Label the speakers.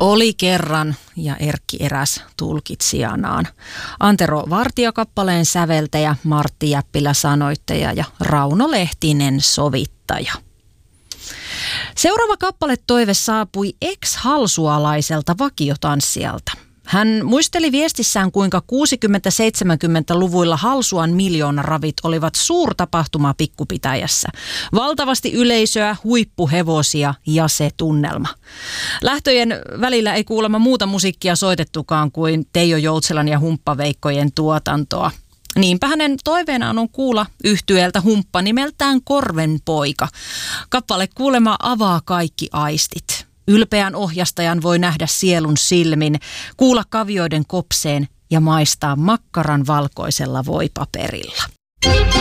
Speaker 1: Oli kerran ja Erkki eräs tulkitsijanaan. Antero Vartio kappaleen säveltäjä, Martti Jäppilä sanoittaja ja Rauno Lehtinen sovittaja. Seuraava kappaletoive saapui ex-halsualaiselta vakiotanssijalta. Hän muisteli viestissään, kuinka 60-70-luvuilla Halsuan miljoonaravit olivat suurtapahtuma Pikkupitäjässä. Valtavasti yleisöä, huippuhevosia ja se tunnelma. Lähtöjen välillä ei kuulemma muuta musiikkia soitettukaan kuin Teijo Joutselan ja Humppaveikkojen tuotantoa. Niinpä hänen toiveenaan on kuulla yhtyeeltä humppa nimeltään Korvenpoika. Kappale kuulemma avaa kaikki aistit. Ylpeän ohjastajan voi nähdä sielun silmin, kuulla kavioiden kopseen ja maistaa makkaran valkoisella voipaperilla.